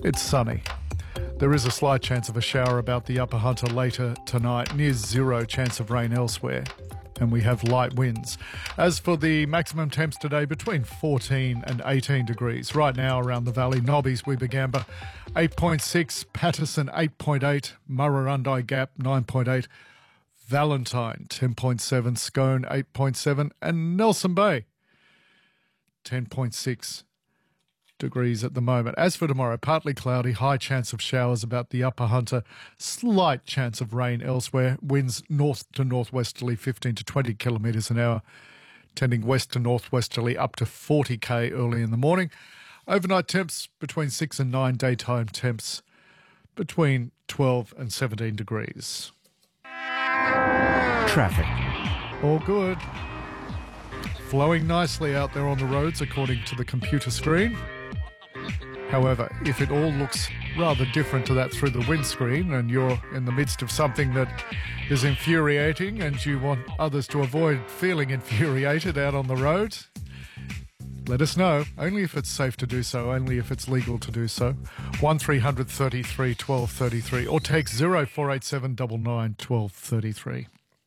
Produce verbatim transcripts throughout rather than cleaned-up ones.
It's sunny. There is a slight chance of a shower about the Upper Hunter later tonight, near zero chance of rain elsewhere, and we have light winds. As for the maximum temps today, between fourteen and eighteen degrees. Right now around the valley, Nobbies, Weebagamba, eight point six, Patterson, eight point eight, Murrurundi Gap, nine point eight, Valentine, ten point seven, Scone, eight point seven, and Nelson Bay, ten point six degrees at the moment. As for tomorrow, partly cloudy, high chance of showers about the Upper Hunter, slight chance of rain elsewhere, winds north to northwesterly fifteen to twenty kilometres an hour, tending west to northwesterly up to forty k early in the morning. Overnight temps between six and nine, daytime temps between twelve and seventeen degrees. Traffic. All good. Flowing nicely out there on the roads according to the computer screen. However, if it all looks rather different to that through the windscreen and you're in the midst of something that is infuriating and you want others to avoid feeling infuriated out on the road, let us know, only if it's safe to do so, only if it's legal to do so. one three hundred thirty-three twelve thirty-three or text zero four eight seven nine nine one two three three.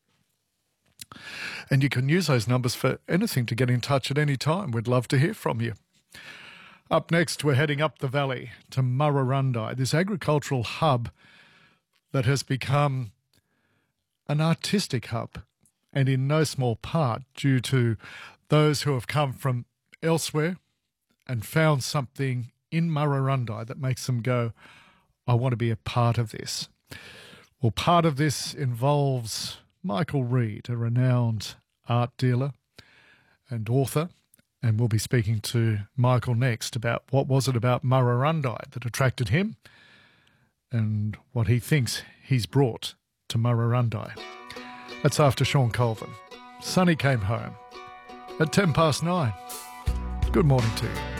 And you can use those numbers for anything to get in touch at any time. We'd love to hear from you. Up next, we're heading up the valley to Murrurundi, this agricultural hub that has become an artistic hub, and in no small part due to those who have come from elsewhere and found something in Murrurundi that makes them go, I want to be a part of this. Well, part of this involves Michael Reid, a renowned art dealer and author, and we'll be speaking to Michael next about what was it about Murrurundi that attracted him and what he thinks he's brought to Murrurundi. That's after Sean Colvin. Sonny came home at ten past nine. Good morning to you.